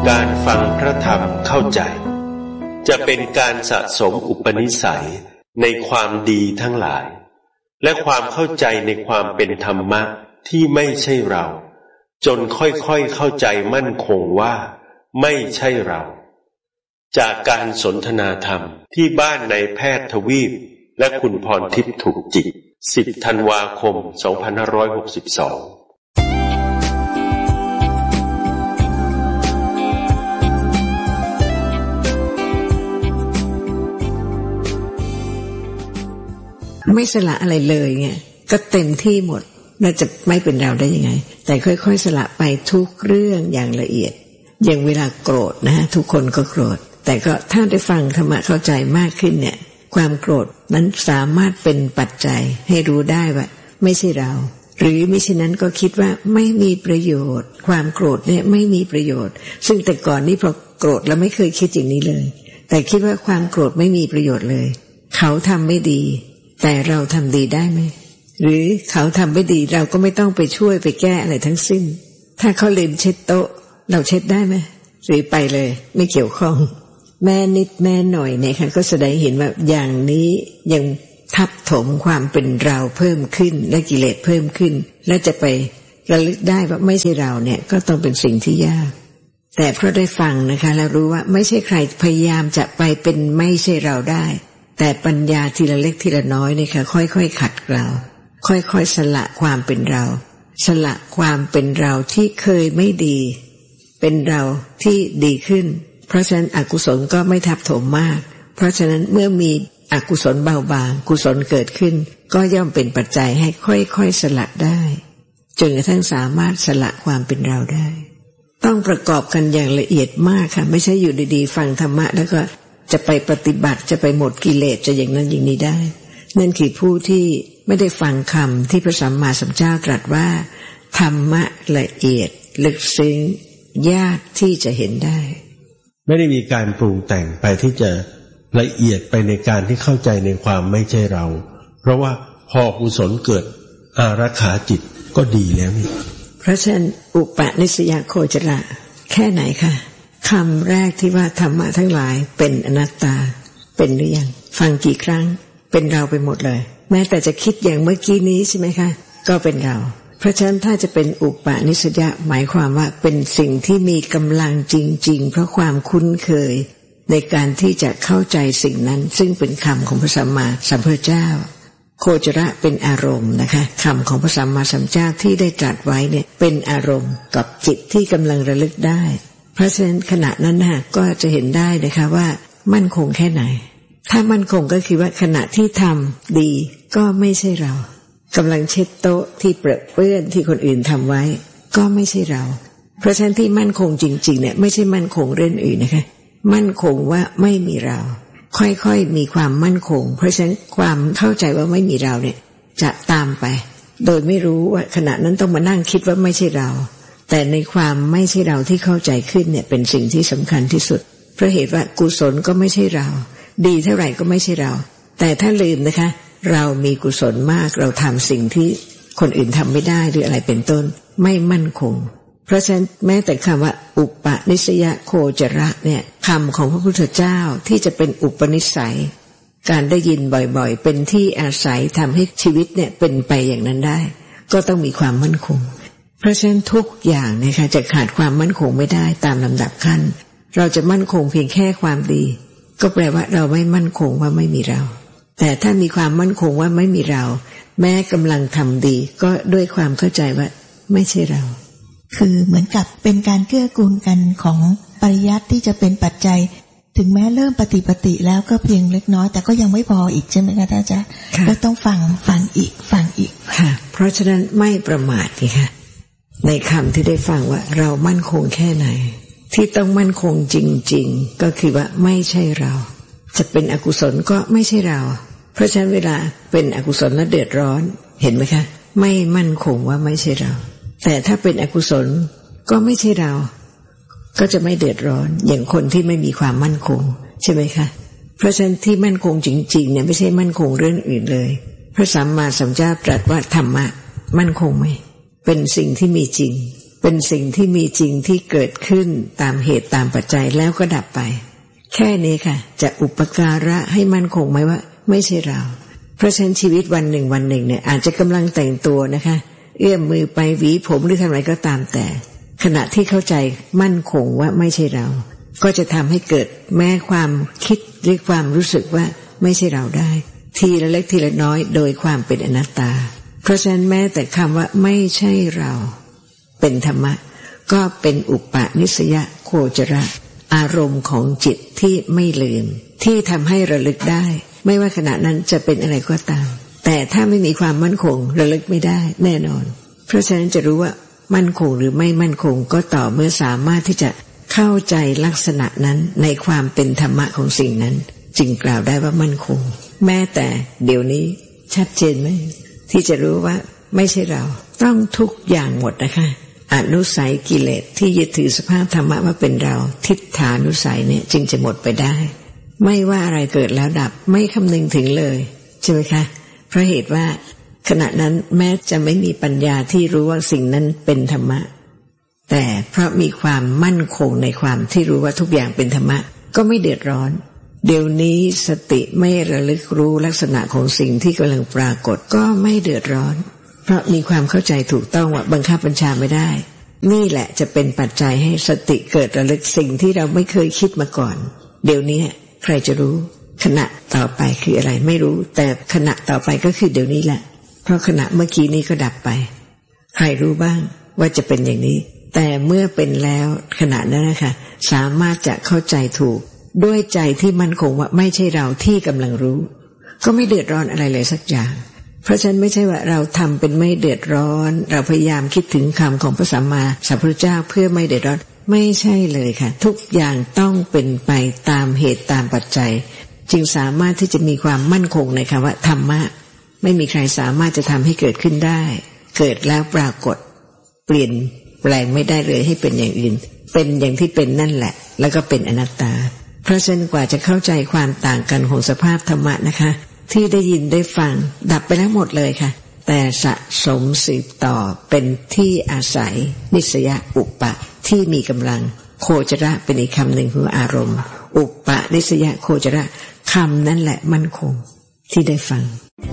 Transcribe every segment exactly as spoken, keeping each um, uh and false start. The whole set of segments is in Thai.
การฟังพระธรรมเข้าใจจะเป็นการสะสมอุปนิสัยในความดีทั้งหลายและความเข้าใจในความเป็นธรรมะที่ไม่ใช่เราจนค่อยๆเข้าใจมั่นคงว่าไม่ใช่เราจากการสนทนาธรรมที่บ้านในแพทย์ทวีปและคุณพรทิพย์ถูกจิตสิบธันวาคมสองพันห้าร้อยหกสิบสองไม่สละอะไรเลยไงก็เต็มที่หมดเราจะไม่เป็นเราได้ยังไงแต่ค่อยๆสละไปทุกเรื่องอย่างละเอียดอย่างเวลาโกรธนะฮะทุกคนก็โกรธแต่ก็ถ้าได้ฟังธรรมะเข้าใจมากขึ้นเนี่ยความโกรธนั้นสามารถเป็นปัจจัยให้รู้ได้ว่าไม่ใช่เราหรือมิฉะนั้นก็คิดว่าไม่มีประโยชน์ความโกรธเนี่ยไม่มีประโยชน์ซึ่งแต่ก่อนนี่พอโกรธแล้วไม่เคยคิดอย่างนี้เลยแต่คิดว่าความโกรธไม่มีประโยชน์เลยเขาทำไม่ดีแต่เราทำดีได้ไหมหรือเขาทำไม่ดีเราก็ไม่ต้องไปช่วยไปแก้อะไรทั้งสิ้นถ้าเขาลืมเช็ดโต๊ะเราเช็ดได้ไหมหรือไปเลยไม่เกี่ยวข้องแม่นิดแม่หน่อยเนี่ยค่ะก็แสดงเห็นว่าอย่างนี้ยังทับถมความเป็นเราเพิ่มขึ้นและกิเลสเพิ่มขึ้นและจะไประลึกได้ว่าไม่ใช่เราเนี่ยก็ต้องเป็นสิ่งที่ยากแต่เพราะได้ฟังนะคะแล้วรู้ว่าไม่ใช่ใครพยายามจะไปเป็นไม่ใช่เราได้แต่ปัญญาทีละเล็กทีละน้อยเนี่ยค่ะค่อยๆขัดเกลาค่อยๆสละความเป็นเราสละความเป็นเราที่เคยไม่ดีเป็นเราที่ดีขึ้นเพราะฉะนั้นอกุศลก็ไม่ทับถมมากเพราะฉะนั้นเมื่อมีอกุศลเบาบางกุศลเกิดขึ้นก็ย่อมเป็นปัจจัยให้ค่อยๆสละได้จนกระทั่งสามารถสละความเป็นเราได้ต้องประกอบกันอย่างละเอียดมากค่ะไม่ใช่อยู่ดีๆฟังธรรมะแล้วก็จะไปปฏิบัติจะไปหมดกิเลสจะอย่างนั้นอย่างนี้ได้นั่นคือผู้ที่ไม่ได้ฟังคำที่พระสัมมาสัมพุทธเจ้าตรัสว่าธรรมะละเอียดลึกซึ้งยากที่จะเห็นได้ไม่ได้มีการปรุงแต่งไปที่จะละเอียดไปในการที่เข้าใจในความไม่ใช่เราเพราะว่าพอกุศลเกิดอารักขาจิตก็ดีแล้วนี่เพราะฉะนั้นอุปนิสยโคจระแค่ไหนคะคำแรกที่ว่าธรรมะทั้งหลายเป็นอนัตตาเป็นหรือยังฟังกี่ครั้งเป็นเราไปหมดเลยแม้แต่จะคิดอย่างเมื่อกี้นี้ใช่ไหมคะก็เป็นเราเพราะฉะนั้นถ้าจะเป็นอุปนิสยะหมายความว่าเป็นสิ่งที่มีกำลังจริงๆเพราะความคุ้นเคยในการที่จะเข้าใจสิ่งนั้นซึ่งเป็นคำของพระสัมมาสัมพุทธเจ้าโคจระเป็นอารมณ์นะคะคำของพระสัมมาสัมพุทธเจ้าที่ได้ตรัสไว้เนี่ยเป็นอารมณ์กับจิตที่กำลังระลึกได้เพราะฉะนั้นขณะนั้นนะก็จะเห็นได้นะคะว่ามั่นคงแค่ไหนถ้ามั่นคงก็คือว่าขณะที่ทำดีก็ไม่ใช่เรากำลังเช็ดโต๊ะที่เปรอะเปื้อนที่คนอื่นทำไว้ก็ไม่ใช่เราเพราะฉะนั้นที่มั่นคงจริงๆเนี่ยไม่ใช่มั่นคงเรื่องอื่นนะคะมั่นคงว่าไม่มีเราค่อยๆมีความมั่นคงเพราะฉะนั้นความเข้าใจว่าไม่มีเราเนี่ยจะตามไปโดยไม่รู้ว่าขณะนั้นต้องมานั่งคิดว่าไม่ใช่เราแต่ในความไม่ใช่เราที่เข้าใจขึ้นเนี่ยเป็นสิ่งที่สำคัญที่สุดเพราะเหตุว่ากุศลก็ไม่ใช่เราดีเท่าไหร่ก็ไม่ใช่เราแต่ถ้าลืมนะคะเรามีกุศลมากเราทำสิ่งที่คนอื่นทำไม่ได้หรืออะไรเป็นต้นไม่มั่นคงเพราะฉะนั้นแม้แต่คำว่าอุปนิสยโคจระเนี่ยคำของพระพุทธเจ้าที่จะเป็นอุปนิสัยการได้ยินบ่อยๆเป็นที่อาศัยทำให้ชีวิตเนี่ยเป็นไปอย่างนั้นได้ก็ต้องมีความมั่นคงเพราะฉะนั้นทุกอย่างนะคะจะขาดความมั่นคงไม่ได้ตามลำดับขั้นเราจะมั่นคงเพียงแค่ความดีก็แปลว่าเราไม่มั่นคงว่าไม่มีเราแต่ถ้ามีความมั่นคงว่าไม่มีเราแม้กำลังทำดีก็ด้วยความเข้าใจว่าไม่ใช่เราคือเหมือนกับเป็นการเกื้อกูลกันของปริยัติที่จะเป็นปัจจัยถึงแม้เริ่มปฏิปฏิแล้วก็เพียงเล็กน้อยแต่ก็ยังไม่พออีกใช่ไหมคะท่านอาจารย์ก็ต้องฟังฟังอีกฟังอีกค่ะเพราะฉะนั้นไม่ประมาทนี่ค่ะในคำที่ได้ฟังว่าเรามั่นคงแค่ไหนที่ต้องมั่นคงจริงๆก็คือว่าไม่ใช่เราจะเป็นอกุศลก็ไม่ใช่เราเพราะฉะนั้นเวลาเป็นอกุศลแล้วเดือดร้อนเห็นไหมคะไม่มั่นคงว่าไม่ใช่เราแต่ถ้าเป็นอกุศลก็ไม่ใช่เราก็จะไม่เดือดร้อนอย่างคนที่ไม่มีความมั่นคงใช่ไหมคะเพราะฉะนั้นที่มั่นคงจริงๆเนี่ยไม่ใช่มั่นคงเรื่องอื่นเลยพระสัมมาสัมพุทธเจ้าตรัสว่าธรรมะมั่นคงไหมเป็นสิ่งที่มีจริงเป็นสิ่งที่มีจริงที่เกิดขึ้นตามเหตุตามปัจจัยแล้วก็ดับไปแค่นี้ค่ะจะอุปการะให้มั่นคงไหมว่าไม่ใช่เราเพราะฉะนั้นชีวิตวันหนึ่งวันหนึ่งเนี่ยอาจจะกำลังแต่งตัวนะคะเอื้อมมือไปหวีผมหรือทำอะไรก็ตามแต่ขณะที่เข้าใจมั่นคงว่าไม่ใช่เราก็จะทำให้เกิดแม้ความคิดหรือความรู้สึกว่าไม่ใช่เราได้ทีละเล็กทีละน้อยโดยความเป็นอนัตตาเพราะฉะนั้นแม้แต่คำว่าไม่ใช่เราเป็นธรรมะก็เป็นอุปนิสยโคจระอารมณ์ของจิตที่ไม่ลืมที่ทำให้ระลึกได้ไม่ว่าขณะนั้นจะเป็นอะไรก็ตามแต่ถ้าไม่มีความมั่นคงระลึกไม่ได้แน่นอนเพราะฉะนั้นจะรู้ว่ามั่นคงหรือไม่มั่นคงก็ต่อเมื่อสามารถที่จะเข้าใจลักษณะนั้นในความเป็นธรรมะของสิ่งนั้นจึงกล่าวได้ว่ามั่นคงแม้แต่เดี๋ยวนี้ชัดเจนไหมที่จะรู้ว่าไม่ใช่เราต้องทุกอย่างหมดนะคะอนุสัยกิเลสที่ยึดถือสภาพธรรมะว่าเป็นเราทิฏฐานุสัยเนี่ยจึงจะหมดไปได้ไม่ว่าอะไรเกิดแล้วดับไม่คำนึงถึงเลยใช่ไหมคะเพราะเหตุว่าขณะนั้นแม้จะไม่มีปัญญาที่รู้ว่าสิ่งนั้นเป็นธรรมะแต่เพราะมีความมั่นคงในความที่รู้ว่าทุกอย่างเป็นธรรมะก็ไม่เดือดร้อนเดี๋ยวนี้สติไม่ระลึกรู้ลักษณะของสิ่งที่กำลังปรากฏก็ไม่เดือดร้อนเพราะมีความเข้าใจถูกต้องว่าบังคับบัญชาไม่ได้นี่แหละจะเป็นปัจจัยให้สติเกิดระลึกสิ่งที่เราไม่เคยคิดมาก่อนเดี๋ยวนี้ใครจะรู้ขณะต่อไปคืออะไรไม่รู้แต่ขณะต่อไปก็คือเดี๋ยวนี้แหละเพราะขณะเมื่อกี้นี้ก็ดับไปใครรู้บ้างว่าจะเป็นอย่างนี้แต่เมื่อเป็นแล้วขณะนั้นนะคะสามารถจะเข้าใจถูกด้วยใจที่มั่นคงว่าไม่ใช่เราที่กำลังรู้ก็ไม่เดือดร้อนอะไรเลยสักอย่างเพราะฉะนั้นไม่ใช่ว่าเราทำเป็นไม่เดือดร้อนเราพยายามคิดถึงคำของพระสัมมาสัมพุทธเจ้าเพื่อไม่เดือดร้อนไม่ใช่เลยค่ะทุกอย่างต้องเป็นไปตามเหตุตามปัจจัยจึงสามารถที่จะมีความมั่นคงในคำว่าธรรมะไม่มีใครสามารถจะทำให้เกิดขึ้นได้เกิดแล้วปรากฏเปลี่ยนแปลงไม่ได้เลยให้เป็นอย่างอื่นเป็นอย่างที่เป็นนั่นแหละแล้วก็เป็นอนัตตาเพราะฉะนั้นกว่าจะเข้าใจความต่างกันของสภาพธรรมะนะคะที่ได้ยินได้ฟังดับไปแล้วหมดเลยค่ะแต่สะสมสืบต่อเป็นที่อาศัยนิสยอุปะที่มีกำลังโคจระเป็นอีกคำหนึ่งคืออารมณ์อุปะนิสยโคจระคำนั่นแหละมั่นคงที่ได้ฟัง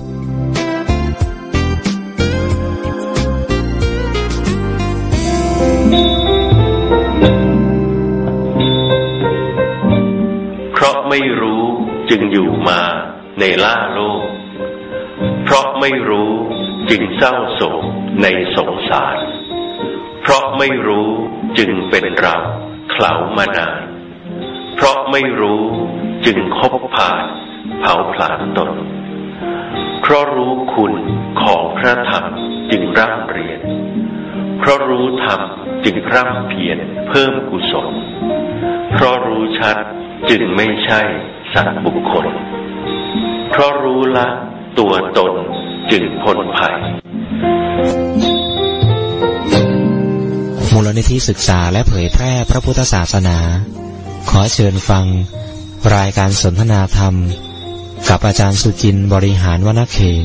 เพราะไม่รู้จึงอยู่มาในล่าโลกเพราะไม่รู้จึงเศร้าโศกในสงสารเพราะไม่รู้จึงเป็นเราเขลามานานเพราะไม่รู้จึงคบผ่านเผาผลาญตนเพราะรู้คุณของพระธรรมจึงร่ำเรียนเพราะรู้ธรรมจึงร่ำเพียรเพิ่มกุศลเพราะรู้ชัดจึงไม่ใช่สัตว์บุคคลเพราะรู้ละตัวตนจึงพ้นภัยมูลนิธิศึกษาและเผยแพร่พระพุทธศาสนาขอเชิญฟังรายการสนทนาธรรมกับอาจารย์สุจินต์บริหารวรรณเขต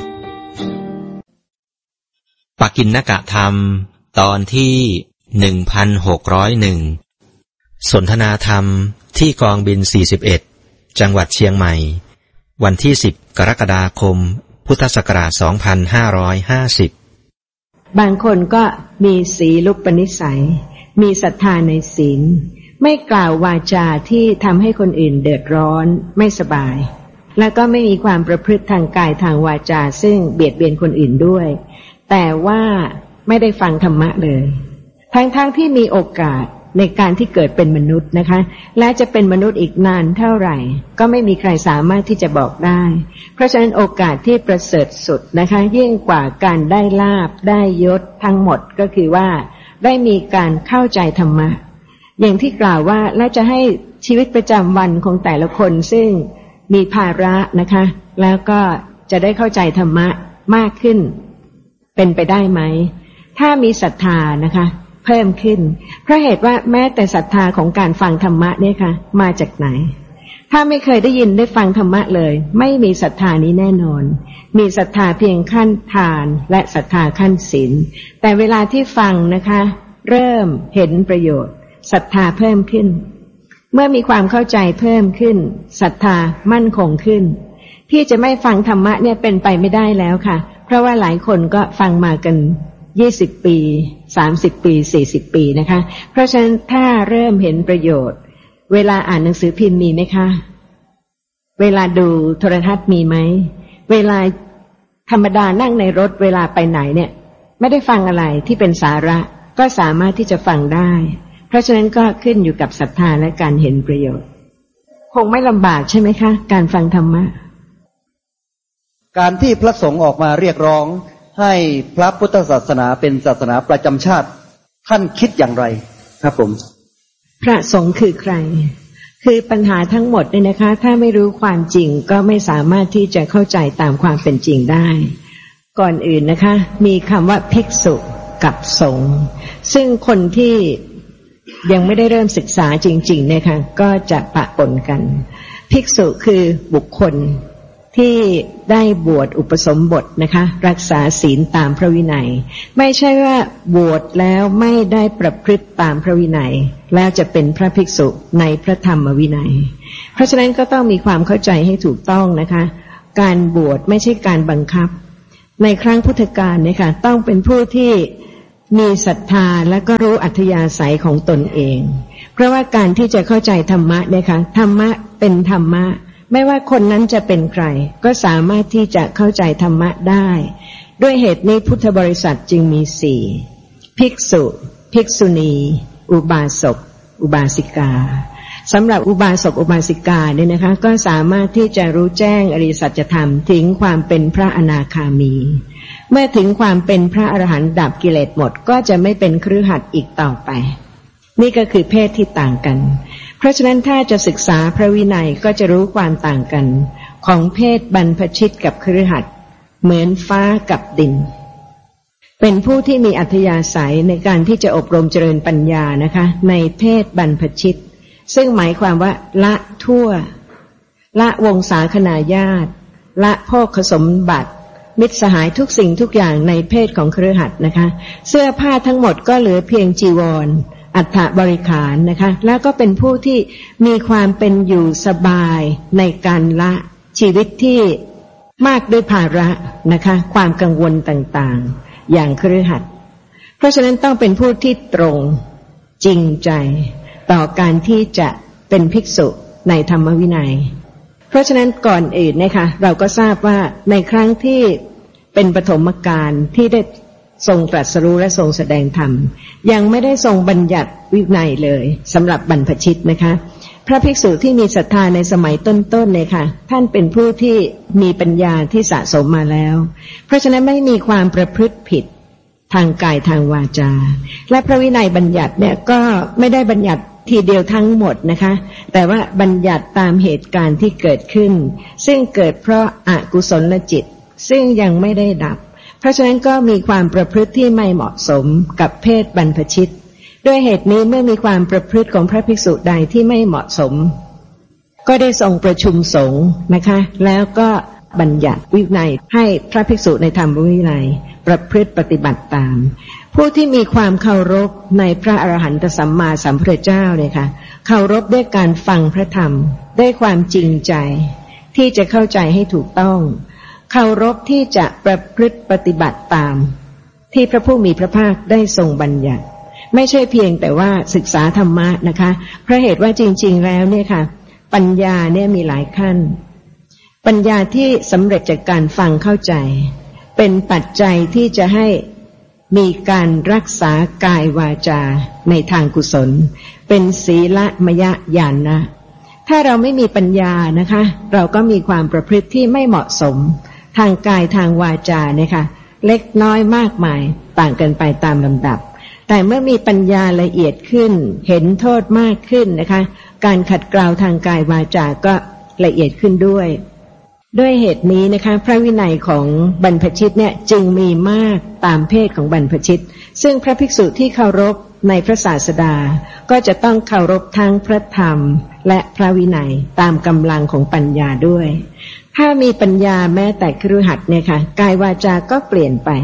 ปกิณณกธรรมตอนที่หนึ่งพันหกร้อยเอ็ดสนทนาธรรมที่กองบินสี่สิบเอ็ดจังหวัดเชียงใหม่วันที่สิบกรกฎาคมพุทธศักราชสองพันห้าร้อยห้าสิบบางคนก็มีศีลุปนิสัยมีศรัทธาในศีลไม่กล่าววาจาที่ทำให้คนอื่นเดือดร้อนไม่สบายแล้วก็ไม่มีความประพฤติทางกายทางวาจาซึ่งเบียดเบียนคนอื่นด้วยแต่ว่าไม่ได้ฟังธรรมะเลยทั้งๆ ท, ที่มีโอกาสในการที่เกิดเป็นมนุษย์นะคะและจะเป็นมนุษย์อีกนานเท่าไหร่ก็ไม่มีใครสามารถที่จะบอกได้เพราะฉะนั้นโอกาสที่ประเสริฐสุดนะคะยิ่งกว่าการได้ลาภได้ยศทั้งหมดก็คือว่าได้มีการเข้าใจธรรมะอย่างที่กล่าวว่าและจะให้ชีวิตประจำวันของแต่ละคนซึ่งมีภาระนะคะแล้วก็จะได้เข้าใจธรรมะมากขึ้นเป็นไปได้ไหมถ้ามีศรัทธานะคะเพิ่มขึ้นเพราะเหตุว่าแม้แต่ศรัทธาของการฟังธรรมะเนี่ยค่ะมาจากไหนถ้าไม่เคยได้ยินได้ฟังธรรมะเลยไม่มีศรัทธานี้แน่นอนมีศรัทธาเพียงขั้นทานและศรัทธาขั้นศีลแต่เวลาที่ฟังนะคะเริ่มเห็นประโยชน์ศรัทธาเพิ่มขึ้นเมื่อมีความเข้าใจเพิ่มขึ้นศรัทธามั่นคงขึ้นที่จะไม่ฟังธรรมะเนี่ยเป็นไปไม่ได้แล้วค่ะเพราะว่าหลายคนก็ฟังมากันยี่สิบปีสามสิบปีสี่สิบปีนะคะเพราะฉะนั้นถ้าเริ่มเห็นประโยชน์เวลาอ่านหนังสือพิมพ์มีไหมคะเวลาดูโทรทัศน์มีไหมเวลาธรรมดานั่งในรถเวลาไปไหนเนี่ยไม่ได้ฟังอะไรที่เป็นสาระก็สามารถที่จะฟังได้เพราะฉะนั้นก็ขึ้นอยู่กับศรัทธาและการเห็นประโยชน์คงไม่ลำบากใช่ไหมคะการฟังธรรมะการที่พระสงฆ์ออกมาเรียกร้องให้พระพุทธศาสนาเป็นศาสนาประจำชาติท่านคิดอย่างไรครับผมพระสงฆ์คือใครคือปัญหาทั้งหมดเนี่ยนะคะถ้าไม่รู้ความจริงก็ไม่สามารถที่จะเข้าใจตามความเป็นจริงได้ก่อนอื่นนะคะมีคำว่าภิกษุกับสงฆ์ซึ่งคนที่ยังไม่ได้เริ่มศึกษาจริงๆเนี่ยค่ะก็จะปะปนกันภิกษุคือบุคคลที่ได้บวชอุปสมบทนะคะรักษาศีลตามพระวินัยไม่ใช่ว่าบวชแล้วไม่ได้ประพฤติตามพระวินัยแล้วจะเป็นพระภิกษุในพระธรรมวินัยเพราะฉะนั้นก็ต้องมีความเข้าใจให้ถูกต้องนะคะการบวชไม่ใช่การบังคับในครั้งพุทธกาลเนี่ยค่ะต้องเป็นผู้ที่มีศรัทธาและก็รู้อัธยาศัยของตนเองเพราะว่าการที่จะเข้าใจธรรมะเนี่ยค่ะธรรมะเป็นธรรมะไม่ว่าคนนั้นจะเป็นใครก็สามารถที่จะเข้าใจธรรมะได้ด้วยเหตุนี้พุทธบริษัทจึงมีสี่ภิกษุภิกษุณีอุบาสกอุบาสิกาสำหรับอุบาสกอุบาสิกาเนี่ยนะคะก็สามารถที่จะรู้แจ้งอริยสัจธรรมถึงความเป็นพระอนาคามีเมื่อถึงความเป็นพระอรหันต์ดับกิเลสหมดก็จะไม่เป็นคฤหัสถ์อีกต่อไปนี่ก็คือเพศที่ต่างกันเพราะฉะนั้นถ้าจะศึกษาพระวินัยก็จะรู้ความต่างกันของเพศบรรพชิตกับคฤหัสถ์เหมือนฟ้ากับดินเป็นผู้ที่มีอัธยาศัยในการที่จะอบรมเจริญปัญญานะคะในเพศบรรพชิตซึ่งหมายความว่าละทั่วละวงศาคณาญาติละโภคสมบัติมิตรสหายทุกสิ่งทุกอย่างในเพศของคฤหัสถ์นะคะเสื้อผ้าทั้งหมดก็เหลือเพียงจีวรอัฐบริขารนะคะแล้วก็เป็นผู้ที่มีความเป็นอยู่สบายในการละชีวิตที่มากด้วยภาระนะคะความกังวลต่างๆอย่างคฤหัสถ์เพราะฉะนั้นต้องเป็นผู้ที่ตรงจริงใจต่อการที่จะเป็นภิกษุในธรรมวินัยเพราะฉะนั้นก่อนอื่นนะคะเราก็ทราบว่าในครั้งที่เป็นปฐมกาลที่ได้ทรงตรัสรู้และทรงแสดงธรรมยังไม่ได้ทรงบัญญัติวินัยเลยสำหรับบรรพชิตนะคะพระภิกษุที่มีศรัทธาในสมัยต้นๆเนี่ยค่ะท่านเป็นผู้ที่มีปัญญาที่สะสมมาแล้วเพราะฉะนั้นไม่มีความประพฤติผิดทางกายทางวาจาและพระวินัยบัญญัติเนี่ยก็ไม่ได้บัญญัติทีเดียวทั้งหมดนะคะแต่ว่าบัญญัติตามเหตุการณ์ที่เกิดขึ้นซึ่งเกิดเพราะอกุศลจิตซึ่งยังไม่ได้ดับเพราะฉะนั้นก็มีความประพฤติที่ไม่เหมาะสมกับเพศบรรพชิตด้วยเหตุนี้เมื่อมีความประพฤติของพระภิกษุใดที่ไม่เหมาะสมก็ได้ทรงประชุมสงฆ์นะคะแล้วก็บัญญัติวินัยให้พระภิกษุในธรรมวินัยประพฤติปฏิบัติตามผู้ที่มีความเคารพในพระอรหันตสัมมาสัมพุทธเจ้าเนี่ยค่ะเคารพด้วยการฟังพระธรรมด้วยความจริงใจที่จะเข้าใจให้ถูกต้องเคารพที่จะประพฤติปฏิบัติตามที่พระผู้มีพระภาคได้ทรงบัญญัติไม่ใช่เพียงแต่ว่าศึกษาธรรมะนะคะเพราะเหตุว่าจริงๆแล้วเนี่ยค่ะปัญญาเนี่ยมีหลายขั้นปัญญาที่สำเร็จจากการฟังเข้าใจเป็นปัจจัยที่จะให้มีการรักษากายวาจาในทางกุศลเป็นศีลมยญาณนะถ้าเราไม่มีปัญญานะคะเราก็มีความประพฤติที่ไม่เหมาะสมทางกายทางวาจาเนี่ยค่ะเล็กน้อยมากมายต่างกันไปตามลำดับแต่เมื่อมีปัญญาละเอียดขึ้นเห็นโทษมากขึ้นนะคะการขัดเกลาทางกายวาจาก็ละเอียดขึ้นด้วยด้วยเหตุนี้นะคะพระวินัยของบรรพชิตเนี่ยจึงมีมากตามเพศของบรรพชิตซึ่งพระภิกษุที่เคารพในพระศาสดาก็จะต้องเคารพทั้งพระธรรมและพระวินัยตามกำลังของปัญญาด้วยถ้ามีปัญญาแม้แต่คฤหัสถ์เนี่ยค่ะกายวาจาก็เปลี่ยนไป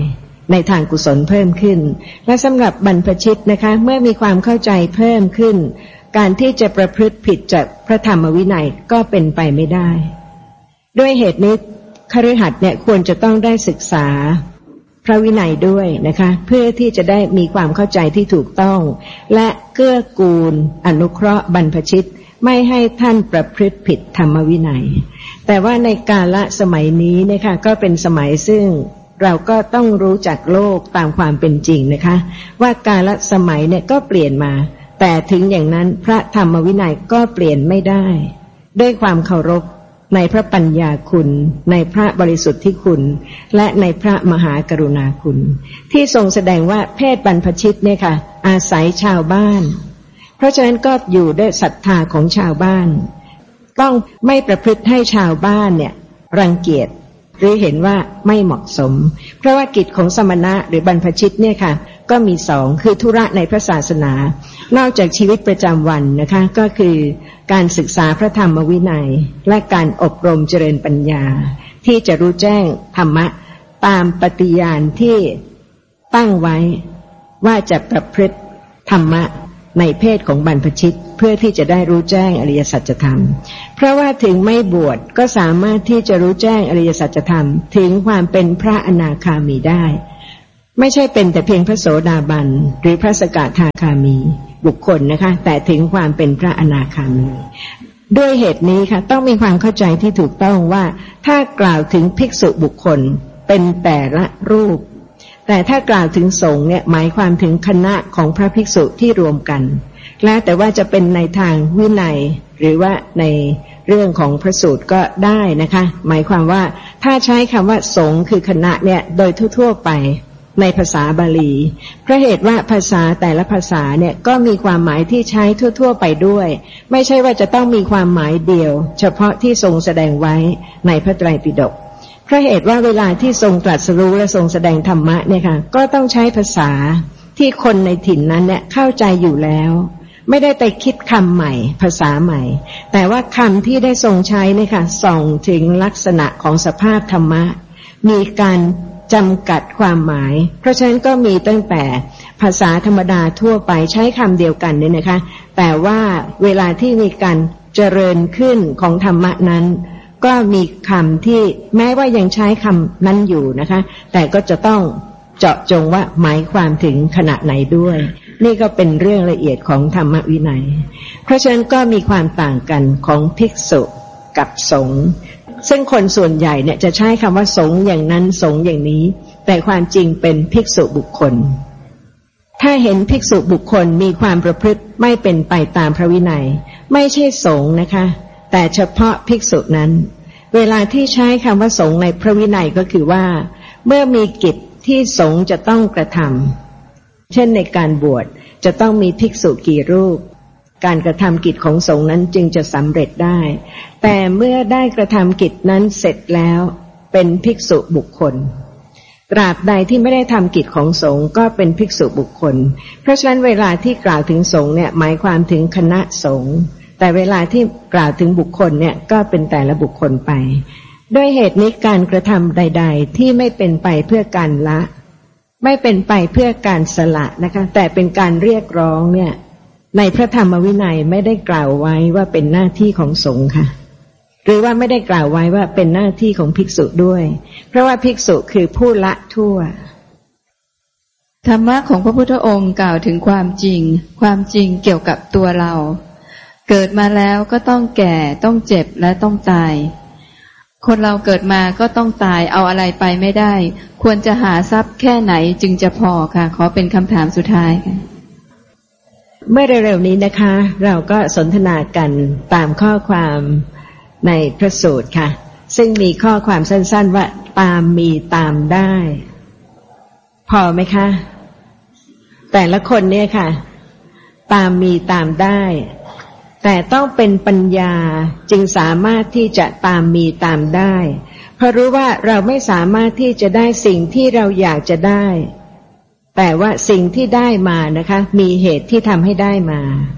ในทางกุศลเพิ่มขึ้นและสำหรับบรรพชิตนะคะเมื่อมีความเข้าใจเพิ่มขึ้นการที่จะประพฤติผิดจากพระธรรมวินัยก็เป็นไปไม่ได้ด้วยเหตุนี้คฤหัสถ์เนี่ยควรจะต้องได้ศึกษาพระวินัยด้วยนะคะเพื่อที่จะได้มีความเข้าใจที่ถูกต้องและเกื้อกูลอนุเคราะห์บรรพชิตไม่ให้ท่านประพฤติผิดธรรมวินัยแต่ว่าในกาลสมัยนี้นะคะก็เป็นสมัยซึ่งเราก็ต้องรู้จักโลกตามความเป็นจริงนะคะว่ากาลสมัยเนี่ยก็เปลี่ยนมาแต่ถึงอย่างนั้นพระธรรมวินัยก็เปลี่ยนไม่ได้ด้วยความเคารพในพระปัญญาคุณในพระบริสุทธิคุณและในพระมหากรุณาคุณที่ทรงแสดงว่าเพศบรรพชิตเนี่ยค่ะอาศัยชาวบ้านเพราะฉะนั้นก็อยู่ด้วยศรัทธาของชาวบ้านต้องไม่ประพฤติให้ชาวบ้านเนี่ยรังเกียจหรือเห็นว่าไม่เหมาะสมเพราะว่ากิจของสมณะหรือบรรพชิตเนี่ยค่ะก็มีสองคือธุระในพระศาสนานอกจากชีวิตประจำวันนะคะก็คือการศึกษาพระธรรมวินัยและการอบรมเจริญปัญญาที่จะรู้แจ้งธรรมะตามปฏิญาณที่ตั้งไว้ว่าจะประพฤติธรรมะในเพศของบรรพชิตเพื่อที่จะได้รู้แจ้งอริยสัจธรรมเพราะว่าถึงไม่บวชก็สามารถที่จะรู้แจ้งอริยสัจธรรมถึงความเป็นพระอนาคามีได้ไม่ใช่เป็นแต่เพียงพระโสดาบันหรือพระสกทาคามีบุคคลนะคะแต่ถึงความเป็นพระอนาคามีด้วยเหตุนี้ค่ะต้องมีความเข้าใจที่ถูกต้องว่าถ้ากล่าวถึงภิกษุบุคคลเป็นแต่ละรูปแต่ถ้ากล่าวถึงสงฆ์เนี่ยหมายความถึงคณะของพระภิกษุที่รวมกันแล้วแต่ว่าจะเป็นในทางวินัยหรือว่าในเรื่องของพระสูตรก็ได้นะคะหมายความว่าถ้าใช้คำว่าสงฆ์คือคณะเนี่ยโดยทั่วๆไปในภาษาบาลีเพราะเหตุว่าภาษาแต่ละภาษาเนี่ยก็มีความหมายที่ใช้ทั่วๆไปด้วยไม่ใช่ว่าจะต้องมีความหมายเดียวเฉพาะที่ทรงแสดงไว้ในพระไตรปิฎกเพราะเหตุว่าเวลาที่ทรงตรัสรู้และทรงแสดงธรรมะเนี่ยค่ะก็ต้องใช้ภาษาที่คนในถิ่นนั้นเนี่ยเข้าใจอยู่แล้วไม่ได้ไปคิดคำใหม่ภาษาใหม่แต่ว่าคำที่ได้ทรงใช้เนี่ยค่ะส่องถึงลักษณะของสภาพธรรมะมีการจำกัดความหมายเพราะฉะนั้นก็มีตั้งแต่ภาษาธรรมดาทั่วไปใช้คำเดียวกันเนี่ยนะคะแต่ว่าเวลาที่มีการเจริญขึ้นของธรรมะนั้นก็มีคำที่แม้ว่ายังใช้คำนั้นอยู่นะคะแต่ก็จะต้องเจาะจงว่าหมายความถึงขณะไหนด้วยนี่ก็เป็นเรื่องละเอียดของธรรมวินัยเพราะฉะนั้นก็มีความต่างกันของภิกษุกับสงฆ์ซึ่งคนส่วนใหญ่เนี่ยจะใช้คำว่าสงฆ์อย่างนั้นสงฆ์อย่างนี้แต่ความจริงเป็นภิกษุบุคคลถ้าเห็นภิกษุบุคคลมีความประพฤติไม่เป็นไปตามพระวินัยไม่ใช่สงฆ์นะคะแต่เฉพาะภิกษุนั้นเวลาที่ใช้คำว่าสงฆ์ในพระวินัยก็คือว่าเมื่อมีกิจที่สงฆ์จะต้องกระทำเช่นในการบวชจะต้องมีภิกษุกี่รูปการกระทำกิจของสงฆ์นั้นจึงจะสำเร็จได้แต่เมื่อได้กระทำกิจนั้นเสร็จแล้วเป็นภิกษุบุคคลตราบใดที่ไม่ได้ทำกิจของสงฆ์ก็เป็นภิกษุบุคคลเพราะฉะนั้นเวลาที่กล่าวถึงสงฆ์เนี่ยหมายความถึงคณะสงฆ์แต่เวลาที่กล่าวถึงบุคคลเนี่ยก็เป็นแต่ละบุคคลไปด้วยเหตุนี้การกระทำใดๆที่ไม่เป็นไปเพื่อการละไม่เป็นไปเพื่อการสละนะคะแต่เป็นการเรียกร้องเนี่ยในพระธรรมวินัยไม่ได้กล่าวไว้ว่าเป็นหน้าที่ของสงฆ์ค่ะหรือว่าไม่ได้กล่าวไว้ว่าเป็นหน้าที่ของภิกษุด้วยเพราะว่าภิกษุคือผู้ละทั่วธรรมะของพระพุทธองค์กล่าวถึงความจริงความจริงเกี่ยวกับตัวเราเกิดมาแล้วก็ต้องแก่ต้องเจ็บและต้องตายคนเราเกิดมาก็ต้องตายเอาอะไรไปไม่ได้ควรจะหาทรัพย์แค่ไหนจึงจะพอค่ะขอเป็นคำถามสุดท้ายค่ะเมื่อเร็วๆนี้นะคะเราก็สนทนากันตามข้อความในพระสูตรค่ะซึ่งมีข้อความสั้นๆว่าตามมีตามได้พอไหมคะแต่ละคนเนี่ยค่ะตามมีตามได้แต่ต้องเป็นปัญญาจึงสามารถที่จะตามมีตามได้เพราะรู้ว่าเราไม่สามารถที่จะได้สิ่งที่เราอยากจะได้แต่ว่าสิ่งที่ได้มานะคะมีเหตุที่ทำให้ได้มา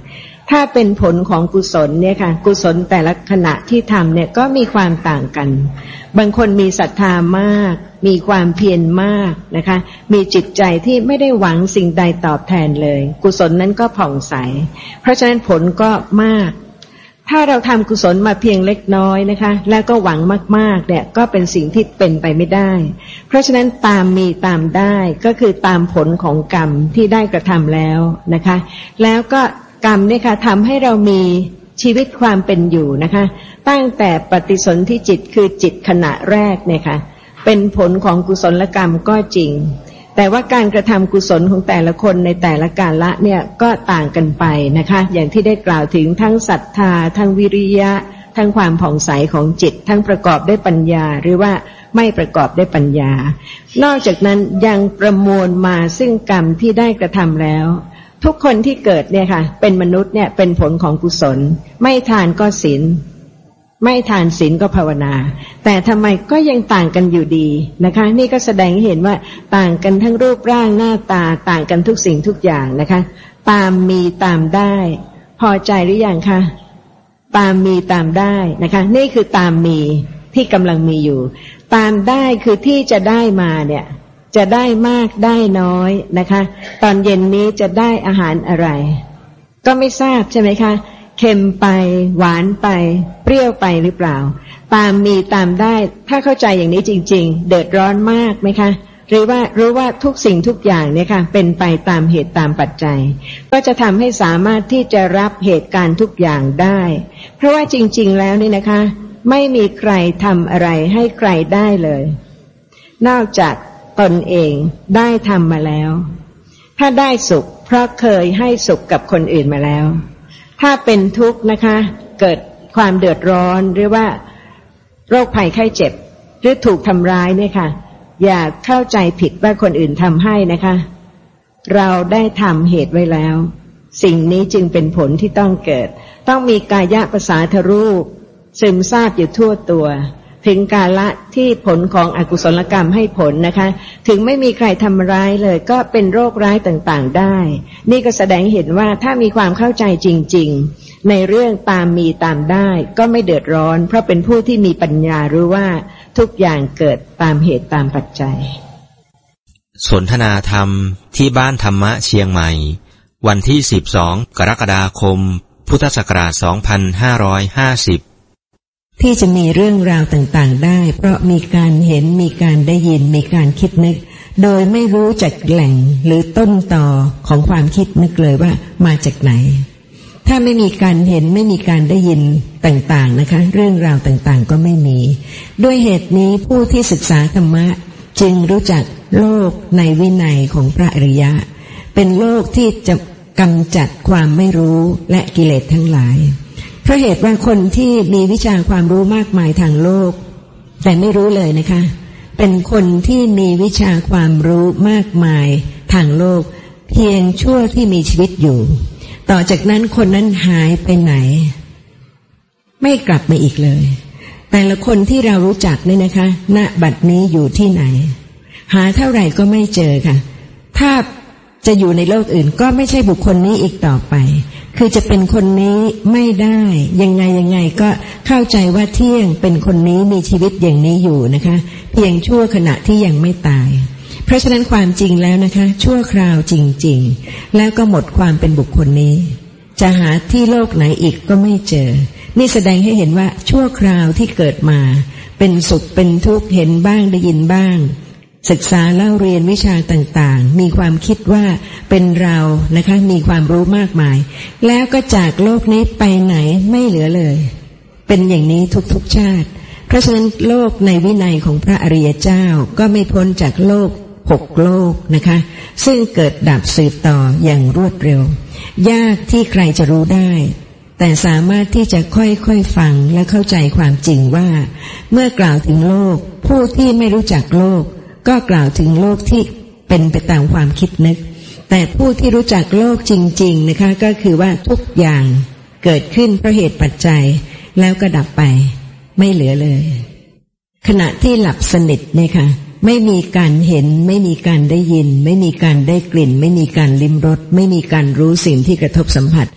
ถ้าเป็นผลของกุศลเนี่ยค่ะกุศลแต่ละขณะที่ทำเนี่ยก็มีความต่างกันบางคนมีศรัทธามากมีความเพียรมากนะคะมีจิตใจที่ไม่ได้หวังสิ่งใดตอบแทนเลยกุศลนั้นก็ผ่องใสเพราะฉะนั้นผลก็มากถ้าเราทำกุศลมาเพียงเล็กน้อยนะคะแล้วก็หวังมากๆเนี่ยก็เป็นสิ่งที่เป็นไปไม่ได้เพราะฉะนั้นตามมีตามได้ก็คือตามผลของกรรมที่ได้กระทำแล้วนะคะแล้วก็กรรมเนี่ยค่ะทำให้เรามีชีวิตความเป็นอยู่นะคะตั้งแต่ปฏิสนธิจิตคือจิตขณะแรกเนี่ยค่ะเป็นผลของกุศลกรรมก็จริงแต่ว่าการกระทำกุศลของแต่ละคนในแต่ละกาลละเนี่ยก็ต่างกันไปนะคะอย่างที่ได้กล่าวถึงทั้งศรัทธาทั้งวิริยะทั้งความผ่องใสของจิตทั้งประกอบด้วยปัญญาหรือว่าไม่ประกอบด้วยปัญญานอกจากนั้นยังประมวลมาซึ่งกรรมที่ได้กระทำแล้วทุกคนที่เกิดเนี่ยค่ะเป็นมนุษย์เนี่ยเป็นผลของกุศลไม่ทานก็ศีลไม่ทานศีลก็ภาวนาแต่ทำไมก็ยังต่างกันอยู่ดีนะคะนี่ก็แสดงให้เห็นว่าต่างกันทั้งรูปร่างหน้าตาต่างกันทุกสิ่งทุกอย่างนะคะตามมีตามได้พอใจหรือยังคะตามมีตามได้นะคะนี่คือตามมีที่กำลังมีอยู่ตามได้คือที่จะได้มาเนี่ยจะได้มากได้น้อยนะคะตอนเย็นนี้จะได้อาหารอะไรก็ไม่ทราบใช่ไหมคะเค็มไปหวานไปเปรี้ยวไปหรือเปล่าตามมีตามได้ถ้าเข้าใจอย่างนี้จริงๆเดือดร้อนมากไหมคะหรือว่ารู้ว่าทุกสิ่งทุกอย่างเนี่ยค่ะเป็นไปตามเหตุตามปัจจัยก็จะทำให้สามารถที่จะรับเหตุการณ์ทุกอย่างได้เพราะว่าจริงๆแล้วนี่นะคะไม่มีใครทำอะไรให้ใครได้เลยนอกจากตนเองได้ทำมาแล้วถ้าได้สุขเพราะเคยให้สุขกับคนอื่นมาแล้วถ้าเป็นทุกข์นะคะเกิดความเดือดร้อนหรือว่าโรคภัยไข้เจ็บหรือถูกทำร้ายเนี่ยค่ะอย่าเข้าใจผิดว่าคนอื่นทำให้นะคะเราได้ทำเหตุไว้แล้วสิ่งนี้จึงเป็นผลที่ต้องเกิดต้องมีกายประสาทรูปซึมซาบอยู่ทั่วตัวถึงกาละที่ผลของอกุศลกรรมให้ผลนะคะถึงไม่มีใครทำร้ายเลยก็เป็นโรคร้ายต่างๆได้นี่ก็แสดงเห็นว่าถ้ามีความเข้าใจจริงๆในเรื่องตามมีตามได้ก็ไม่เดือดร้อนเพราะเป็นผู้ที่มีปัญญารู้ว่าทุกอย่างเกิดตามเหตุตามปัจจัยสนทนาธรรมที่บ้านธรรมะเชียงใหม่วันที่สิบสองกรกฎาคมพุทธศักราชสองพันห้าร้อยห้าสิบที่จะมีเรื่องราวต่างๆได้เพราะมีการเห็นมีการได้ยินมีการคิดนึกโดยไม่รู้จักแหล่งหรือต้นตอของความคิดนึกเลยว่ามาจากไหนถ้าไม่มีการเห็นไม่มีการได้ยินต่างๆนะคะเรื่องราวต่างๆก็ไม่มีด้วยเหตุนี้ผู้ที่ศึกษาธรรมะจึงรู้จักโลกในวินัยของพระอริยะเป็นโลกที่จะกำจัดความไม่รู้และกิเลสทั้งหลายเพราะเหตุว่าคนที่มีวิชาความรู้มากมายทางโลกแต่ไม่รู้เลยนะคะเป็นคนที่มีวิชาความรู้มากมายทางโลกเพียงชั่วที่มีชีวิตอยู่ต่อจากนั้นคนนั้นหายไปไหนไม่กลับมาอีกเลยแต่ละคนที่เรารู้จักเนี่ยนะคะณบัดนี้อยู่ที่ไหนหาเท่าไหร่ก็ไม่เจอค่ะถ้าจะอยู่ในโลกอื่นก็ไม่ใช่บุคคลนี้อีกต่อไปคือจะเป็นคนนี้ไม่ได้ยังไงยังไงก็เข้าใจว่าเที่ยงเป็นคนนี้มีชีวิตอย่างนี้อยู่นะคะเพียงชั่วขณะที่ยังไม่ตายเพราะฉะนั้นความจริงแล้วนะคะชั่วคราวจริงๆแล้วก็หมดความเป็นบุคคลนี้จะหาที่โลกไหนอีกก็ไม่เจอนี่แสดงให้เห็นว่าชั่วคราวที่เกิดมาเป็นสุขเป็นทุกข์เห็นบ้างได้ยินบ้างศึกษาเล่าเรียนวิชาต่างๆมีความคิดว่าเป็นเรานะคะมีความรู้มากมายแล้วก็จากโลกนี้ไปไหนไม่เหลือเลยเป็นอย่างนี้ทุกๆชาติเพราะฉะนั้นโลกในวินัยของพระอริยเจ้าก็ไม่พ้นจากโลกหกโลกนะคะซึ่งเกิดดับสืบต่ออย่างรวดเร็วยากที่ใครจะรู้ได้แต่สามารถที่จะค่อยๆฟังและเข้าใจความจริงว่าเมื่อกล่าวถึงโลกผู้ที่ไม่รู้จักโลกก็กล่าวถึงโลกที่เป็นไปตามความคิดนึกแต่ผู้ที่รู้จักโลกจริงๆนะคะก็คือว่าทุกอย่างเกิดขึ้นเพราะเหตุปัจจัยแล้วก็ดับไปไม่เหลือเลยขณะที่หลับสนิทเนี่ยค่ะไม่มีการเห็นไม่มีการได้ยินไม่มีการได้กลิ่นไม่มีการลิ้มรสไม่มีการรู้สิ่งที่กระทบสัมผัส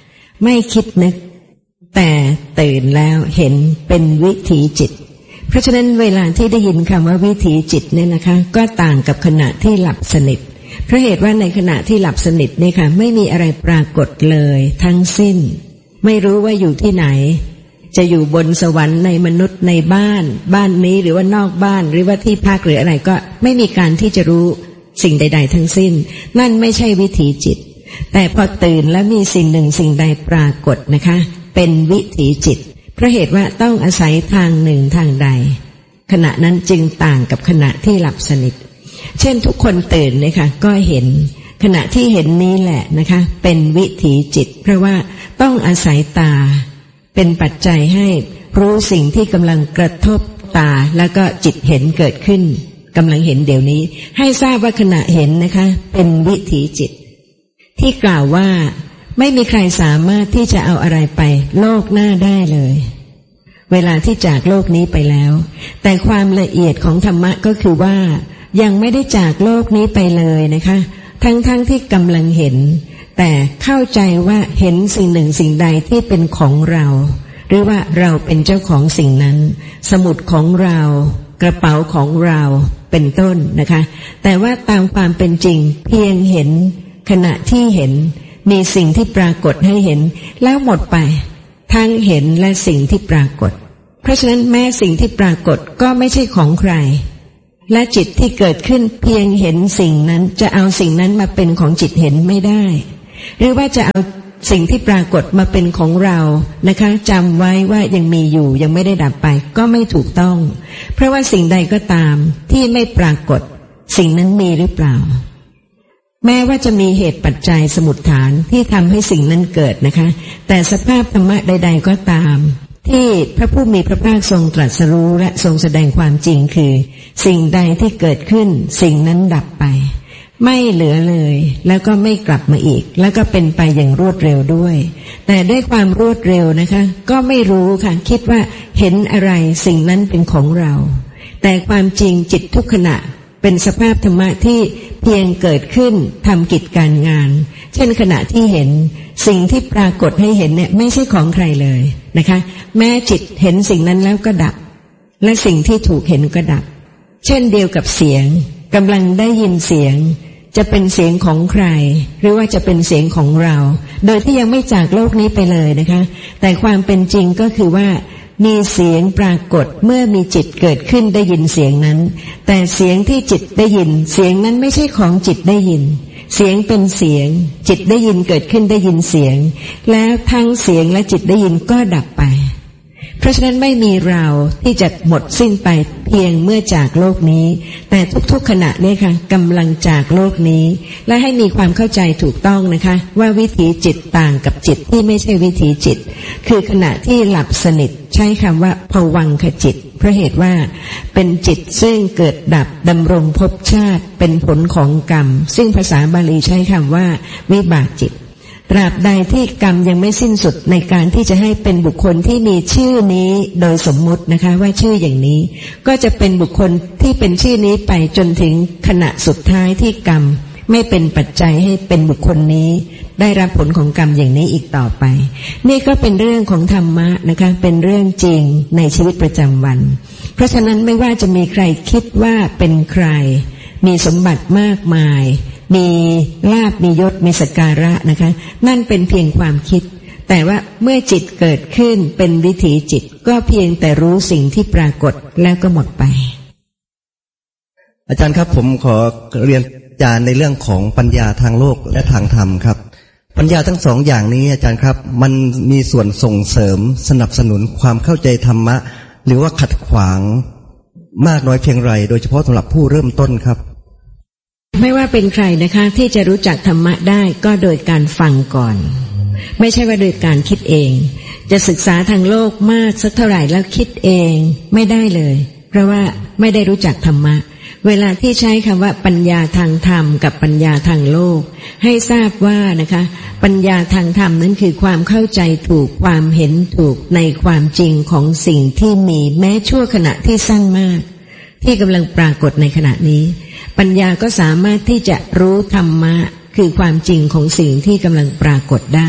ไม่คิดนึกแต่ตื่นแล้วเห็นเป็นวิถีจิตเพราะฉะนั้นเวลาที่ได้ยินคำว่าวิถีจิตเนี่ยนะคะก็ต่างกับขณะที่หลับสนิทเพราะเหตุว่าในขณะที่หลับสนิทเนี่ยค่ะไม่มีอะไรปรากฏเลยทั้งสิ้นไม่รู้ว่าอยู่ที่ไหนจะอยู่บนสวรรค์ในมนุษย์ในบ้านบ้านนี้หรือว่านอกบ้านหรือว่าที่พักหรืออะไรก็ไม่มีการที่จะรู้สิ่งใดๆทั้งสิ้นนั่นไม่ใช่วิถีจิตแต่พอตื่นแล้วมีสิ่งหนึ่งสิ่งใดปรากฏนะคะเป็นวิถีจิตเพราะเหตุว่าต้องอาศัยทางหนึ่งทางใดขณะนั้นจึงต่างกับขณะที่หลับสนิทเช่นทุกคนตื่นเนี่ยค่ะก็เห็นขณะที่เห็นนี้แหละนะคะเป็นวิถีจิตเพราะว่าต้องอาศัยตาเป็นปัจจัยให้รู้สิ่งที่กำลังกระทบตาแล้วก็จิตเห็นเกิดขึ้นกำลังเห็นเดี๋ยวนี้ให้ทราบว่าขณะเห็นนะคะเป็นวิถีจิตที่กล่าวว่าไม่มีใครสามารถที่จะเอาอะไรไปโลกหน้าได้เลยเวลาที่จากโลกนี้ไปแล้วแต่ความละเอียดของธรรมะก็คือว่ายังไม่ได้จากโลกนี้ไปเลยนะคะทั้งๆ ท, ที่กำลังเห็นแต่เข้าใจว่าเห็นสิ่งหนึ่งสิ่งใดที่เป็นของเราหรือว่าเราเป็นเจ้าของสิ่งนั้นสมุดของเรากระเป๋าของเราเป็นต้นนะคะแต่ว่าตามความเป็นจริงเพียงเห็นขณะที่เห็นมีสิ่งที่ปรากฏให้เห็นแล้วหมดไปทั้งเห็นและสิ่งที่ปรากฏเพราะฉะนั้นแม้สิ่งที่ปรากฏก็ไม่ใช่ของใครและจิตที่เกิดขึ้นเพียงเห็นสิ่งนั้นจะเอาสิ่งนั้นมาเป็นของจิตเห็นไม่ได้หรือว่าจะเอาสิ่งที่ปรากฏมาเป็นของเรานะคะจำไว้ว่ายังมีอยู่ยังไม่ได้ดับไปก็ไม่ถูกต้องเพราะว่าสิ่งใดก็ตามที่ไม่ปรากฏสิ่งนั้นมีหรือเปล่าแม้ว่าจะมีเหตุปัจจัยสมุฏฐานที่ทำให้สิ่งนั้นเกิดนะคะแต่สภาพธรรมะใดๆก็ตามที่พระผู้มีพระภาคทรงตรัสรู้และทรงแสดงความจริงคือสิ่งใดที่เกิดขึ้นสิ่งนั้นดับไปไม่เหลือเลยแล้วก็ไม่กลับมาอีกแล้วก็เป็นไปอย่างรวดเร็วด้วยแต่ด้วยความรวดเร็วนะคะก็ไม่รู้ค่ะคิดว่าเห็นอะไรสิ่งนั้นเป็นของเราแต่ความจริงจิตทุกขณะเป็นสภาพธรรมะที่เพียงเกิดขึ้นทำกิจการงานเช่นขณะที่เห็นสิ่งที่ปรากฏให้เห็นเนี่ยไม่ใช่ของใครเลยนะคะแม้จิตเห็นสิ่งนั้นแล้วก็ดับและสิ่งที่ถูกเห็นก็ดับเช่นเดียวกับเสียงกำลังได้ยินเสียงจะเป็นเสียงของใครหรือว่าจะเป็นเสียงของเราโดยที่ยังไม่จากโลกนี้ไปเลยนะคะแต่ความเป็นจริงก็คือว่ามีเสียงปรากฏเมื่อมีจิตเกิดขึ้นได้ยินเสียงนั้นแต่เสียงที่จิตได้ยินเสียงนั้นไม่ใช่ของจิตได้ยินเสียงเป็นเสียงจิตได้ยินเกิดขึ้นได้ยินเสียงแล้วทั้งเสียงและจิตได้ยินก็ดับไปเพราะฉะนั้นไม่มีเราที่จะหมดสิ้นไปเพียงเมื่อจากโลกนี้แต่ทุกๆขณะนี้ค่ะกำลังจากโลกนี้และให้มีความเข้าใจถูกต้องนะคะว่าวิถีจิตต่างกับจิตที่ไม่ใช่วิถีจิตคือขณะที่หลับสนิทใช้คำว่าภวังคจิตเพราะเหตุว่าเป็นจิตซึ่งเกิดดับดำรงภพชาติเป็นผลของกรรมซึ่งภาษาบาลีใช้คำว่าวิบากจิตตราบใดที่กรรมยังไม่สิ้นสุดในการที่จะให้เป็นบุคคลที่มีชื่อนี้โดยสมมุตินะคะว่าชื่ออย่างนี้ก็จะเป็นบุคคลที่เป็นชื่อนี้ไปจนถึงขณะสุดท้ายที่กรรมไม่เป็นปัจจัยให้เป็นบุคคลนี้ได้รับผลของกรรมอย่างนี้อีกต่อไปนี่ก็เป็นเรื่องของธรรมะนะคะเป็นเรื่องจริงในชีวิตประจำวันเพราะฉะนั้นไม่ว่าจะมีใครคิดว่าเป็นใครมีสมบัติมากมายมีลาภมียศมีสักการะนะคะนั่นเป็นเพียงความคิดแต่ว่าเมื่อจิตเกิดขึ้นเป็นวิถีจิตก็เพียงแต่รู้สิ่งที่ปรากฏแล้วก็หมดไปอาจารย์ครับผมขอเรียนอาจารย์ในเรื่องของปัญญาทางโลกและทางธรรมครับปัญญาทั้งสองอย่างนี้อาจารย์ครับมันมีส่วนส่งเสริมสนับสนุนความเข้าใจธรรมะหรือว่าขัดขวางมากน้อยเพียงไรโดยเฉพาะสำหรับผู้เริ่มต้นครับไม่ว่าเป็นใครนะคะที่จะรู้จักธรรมะได้ก็โดยการฟังก่อนไม่ใช่ว่าโดยการคิดเองจะศึกษาทางโลกมากสักเท่าไหร่แล้วคิดเองไม่ได้เลยเพราะว่าไม่ได้รู้จักธรรมะเวลาที่ใช้คำว่าปัญญาทางธรรมกับปัญญาทางโลกให้ทราบว่านะคะปัญญาทางธรรมนั้นคือความเข้าใจถูกความเห็นถูกในความจริงของสิ่งที่มีแม้ชั่วขณะที่สั้นมากที่กำลังปรากฏในขณะนี้ปัญญาก็สามารถที่จะรู้ธรรมะคือความจริงของสิ่งที่กำลังปรากฏได้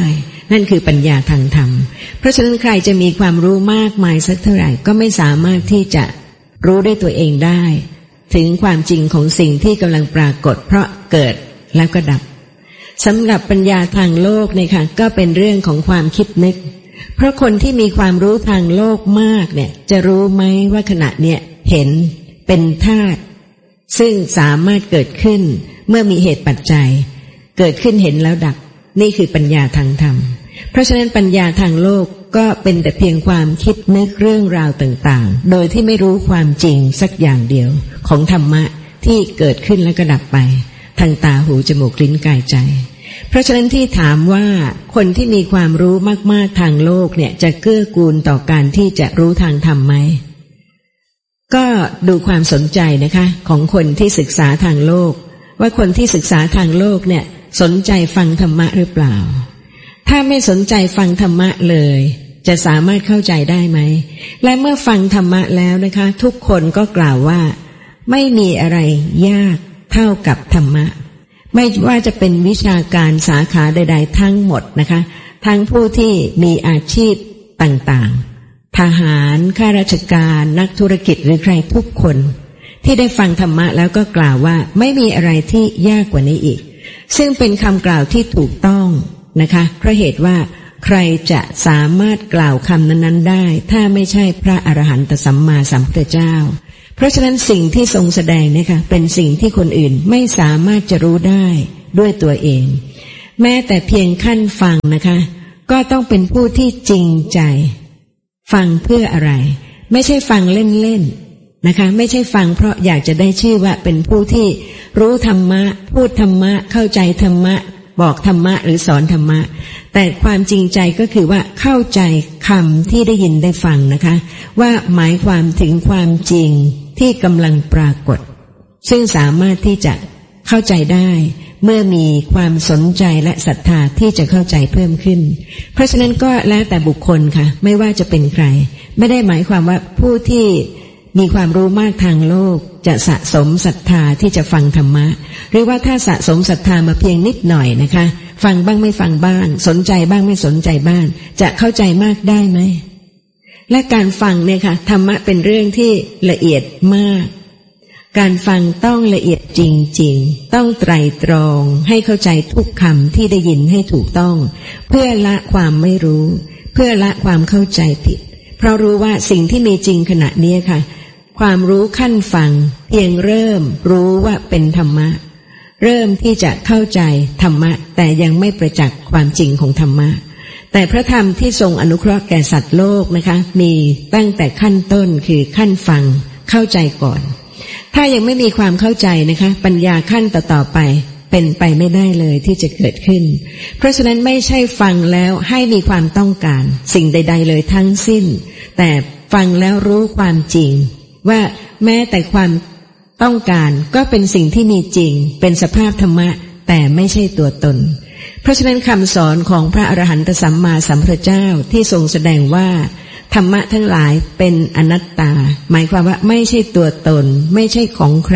นั่นคือปัญญาทางธรรมเพราะฉะนั้นใครจะมีความรู้มากมายสักเท่าไหร่ก็ไม่สามารถที่จะรู้ด้วยตัวเองได้ถึงความจริงของสิ่งที่กำลังปรากฏเพราะเกิดแล้วก็ดับสำหรับปัญญาทางโลกเนี่ยค่ะก็เป็นเรื่องของความคิดนึกเพราะคนที่มีความรู้ทางโลกมากเนี่ยจะรู้ไหมว่าขณะเนี่ยเห็นเป็นธาตุซึ่งสามารถเกิดขึ้นเมื่อมีเหตุปัจจัยเกิดขึ้นเห็นแล้วดับนี่คือปัญญาทางธรรมเพราะฉะนั้นปัญญาทางโลกก็เป็นแต่เพียงความคิดนึกเรื่องราวต่างๆโดยที่ไม่รู้ความจริงสักอย่างเดียวของธรรมะที่เกิดขึ้นแล้วก็ดับไปทางตาหูจมูกลิ้นกายใจเพราะฉะนั้นที่ถามว่าคนที่มีความรู้มากๆทางโลกเนี่ยจะเกื้อกูลต่อการที่จะรู้ทางธรรมไหมก็ดูความสนใจนะคะของคนที่ศึกษาทางโลกว่าคนที่ศึกษาทางโลกเนี่ยสนใจฟังธรรมะหรือเปล่าถ้าไม่สนใจฟังธรรมะเลยจะสามารถเข้าใจได้ไหมและเมื่อฟังธรรมะแล้วนะคะทุกคนก็กล่าวว่าไม่มีอะไรยากเท่ากับธรรมะไม่ว่าจะเป็นวิชาการสาขาใดๆทั้งหมดนะคะทั้งผู้ที่มีอาชีพต่างๆทหารข้าราชการนักธุรกิจหรือใครทุกคนที่ได้ฟังธรรมะแล้วก็กล่าวว่าไม่มีอะไรที่ยากกว่านี้อีกซึ่งเป็นคำกล่าวที่ถูกต้องนะคะเพราะเหตุว่าใครจะสามารถกล่าวคำนั้นๆได้ถ้าไม่ใช่พระอรหันตสัมมาสัมพุทธเจ้าเพราะฉะนั้นสิ่งที่ทรงแสดงนะคะเป็นสิ่งที่คนอื่นไม่สามารถจะรู้ได้ด้วยตัวเองแม้แต่เพียงขั้นฟังนะคะก็ต้องเป็นผู้ที่จริงใจฟังเพื่ออะไรไม่ใช่ฟังเล่นๆนะคะไม่ใช่ฟังเพราะอยากจะได้ชื่อว่าเป็นผู้ที่รู้ธรรมะพูดธรรมะเข้าใจธรรมะบอกธรรมะหรือสอนธรรมะแต่ความจริงใจก็คือว่าเข้าใจคำที่ได้ยินได้ฟังนะคะว่าหมายความถึงความจริงที่กำลังปรากฏซึ่งสามารถที่จะเข้าใจได้เมื่อมีความสนใจและศรัทธาที่จะเข้าใจเพิ่มขึ้นเพราะฉะนั้นก็แล้วแต่บุคคลค่ะไม่ว่าจะเป็นใครไม่ได้หมายความว่าผู้ที่มีความรู้มากทางโลกจะสะสมศรัทธาที่จะฟังธรรมะหรือว่าถ้าสะสมศรัทธามาเพียงนิดหน่อยนะคะฟังบ้างไม่ฟังบ้างสนใจบ้างไม่สนใจบ้างจะเข้าใจมากได้ไหมและการฟังเนี่ยค่ะธรรมะเป็นเรื่องที่ละเอียดมากการฟังต้องละเอียดจริงๆต้องไตร่ตรองให้เข้าใจทุกคำที่ได้ยินให้ถูกต้องเพื่อละความไม่รู้เพื่อละความเข้าใจผิดเพราะรู้ว่าสิ่งที่มีจริงขณะนี้ค่ะความรู้ขั้นฟังเพียงเริ่มรู้ว่าเป็นธรรมะเริ่มที่จะเข้าใจธรรมะแต่ยังไม่ประจักษ์ความจริงของธรรมะแต่พระธรรมที่ทรงอนุเคราะห์แก่สัตว์โลกนะคะมีตั้งแต่ขั้นต้นคือขั้นฟังเข้าใจก่อนถ้ายังไม่มีความเข้าใจนะคะปัญญาขั้นต่อๆไปเป็นไปไม่ได้เลยที่จะเกิดขึ้นเพราะฉะนั้นไม่ใช่ฟังแล้วให้มีความต้องการสิ่งใดๆเลยทั้งสิ้นแต่ฟังแล้วรู้ความจริงว่าแม้แต่ความต้องการก็เป็นสิ่งที่มีจริงเป็นสภาพธรรมะแต่ไม่ใช่ตัวตนเพราะฉะนั้นคำสอนของพระอรหันตสัมมาสัมพุทธเจ้าที่ทรงแสดงว่าธรรมะทั้งหลายเป็นอนัตตาหมายความว่าไม่ใช่ตัวตนไม่ใช่ของใคร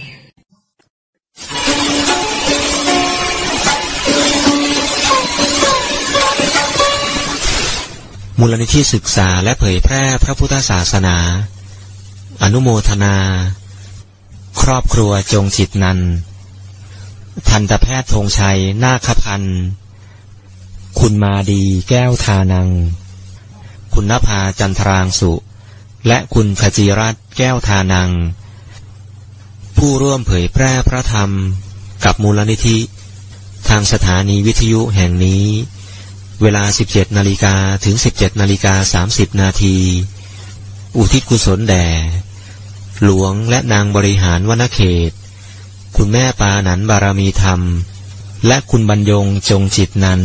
มูลนิธิศึกษาและเผยแพร่พระพุทธศาสนาอนุโมทนาครอบครัวจงจิตนันทันตแพทย์ธงชัยนาคพันธ์คุณมาดีแก้วทานังคุณณภาจันทรางสุและคุณขจีรัตน์แก้วทานังผู้ร่วมเผยแพร่พระธรรมกับมูลนิธิทางสถานีวิทยุแห่งนี้เวลา สิบเจ็ดนาฬิกา ถึง สิบเจ็ดนาฬิกาสามสิบ นาทีอุทิศกุศลแด่หลวงและนางบริหารวนเขตคุณแม่ปาหนันบารมีธรรมและคุณบรรยงจงจิตนัน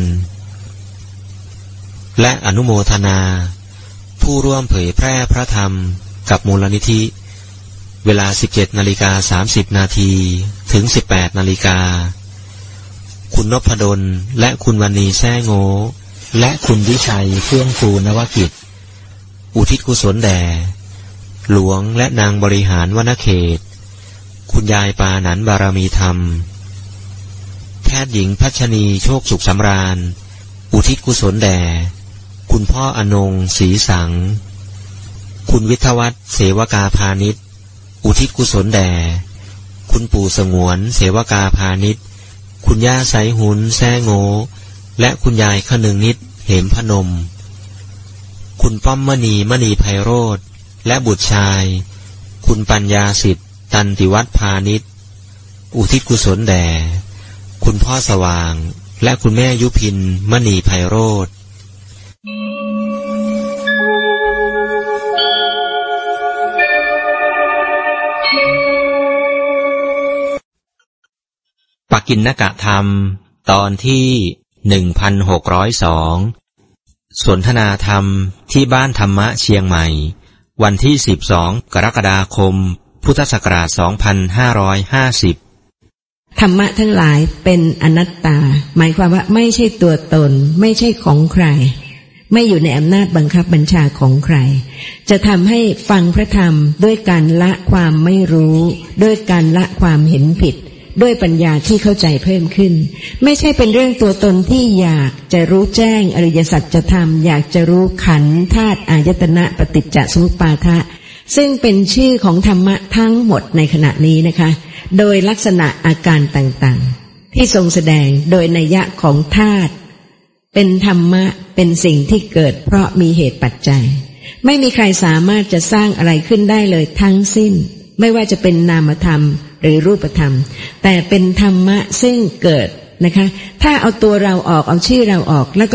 และอนุโมทนาผู้ร่วมเผยแพร่พระธรรมกับมูลนิธิเวลา สิบเจ็ดนาฬิกาสามสิบ นาทีถึง สิบแปดนาฬิกาคุณนพดลและคุณวณีแซ่โง่และคุณวิชัยเฟื่องฟูนวกิจอุทิศกุศลแด่หลวงและนางบริหารวนเขตคุณยายปาหนันบารมีธรรมแพทย์หญิงพัชนีโชคสุขสำราญอุทิศกุศลแด่คุณพ่ออนงศรีสังคุณวิทยวัฒน์เสวกาพาณิชย์อุทิศกุศลแด่คุณปู่สงวนเสวกาพาณิชย์คุณย่าไสหุนแซ่โงและคุณยายขนึงนิดเหมพนมคุณป้อมมณีมณีไพโรธและบุตรชายคุณปัญญาสิทธิ์ตันติวัฒน์พาณิชย์อุทิศกุศลแด่คุณพ่อสว่างและคุณแม่ยุพินมณีไพโรธปกิณณกธรรมตอนที่หนึ่งพันหกร้อยสองสนทนาธรรมที่บ้านธรรมะเชียงใหม่วันที่สิบสองกรกฎาคมพุทธศักราชสองพันห้าร้อยห้าสิบธรรมะทั้งหลายเป็นอนัตตาหมายความว่าไม่ใช่ตัวตนไม่ใช่ของใครไม่อยู่ในอำนาจบังคับบัญชาของใครจะทำให้ฟังพระธรรมด้วยการละความไม่รู้ด้วยการละความเห็นผิดด้วยปัญญาที่เข้าใจเพิ่มขึ้นไม่ใช่เป็นเรื่องตัวตนที่อยากจะรู้แจ้งอริยสัจธรรมอยากจะรู้ขันธ์ธาตุอายตนะปฏิจจสมุปบาทะซึ่งเป็นชื่อของธรรมะทั้งหมดในขณะนี้นะคะโดยลักษณะอาการต่างๆที่ทรงแสดงโดยนัยยะของธาตุเป็นธรรมะเป็นสิ่งที่เกิดเพราะมีเหตุปัจจัยไม่มีใครสามารถจะสร้างอะไรขึ้นได้เลยทั้งสิ้นไม่ว่าจะเป็นนามธรรมหรือรูปธรรมแต่เป็นธรรมะซึ่งเกิดนะคะถ้าเอาตัวเราออกเอาชื่อเราออกแล้วก็